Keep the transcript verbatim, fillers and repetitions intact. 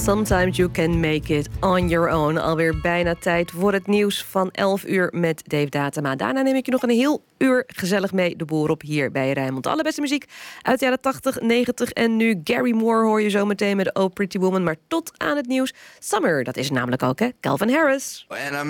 Sometimes you can make it on your own. Alweer bijna tijd voor het nieuws van elf uur met Dave Datema. Daarna neem ik je nog een heel uur gezellig mee de boer op hier bij Rijnmond. De allerbeste muziek uit de jaren tachtig, negentig en nu. Gary Moore hoor je zo meteen met Oh Pretty Woman. Maar tot aan het nieuws. Summer, dat is namelijk ook, hè? Calvin Harris.